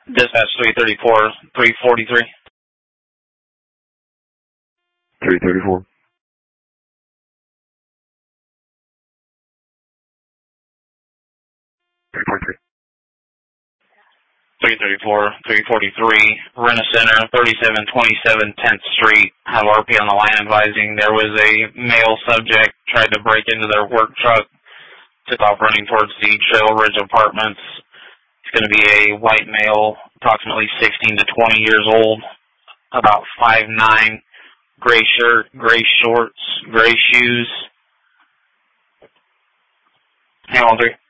Dispatch 334, 343. 334. 343. 334, 343, Rent-A-Center, 3727 10th Street. Have RP on the line advising there was a male subject tried to break into their work truck, took off running towards the Trail Ridge Apartments. It's going to be a white male, approximately 16 to 20 years old, about 5'9", gray shirt, gray shorts, gray shoes. Hang on, 3.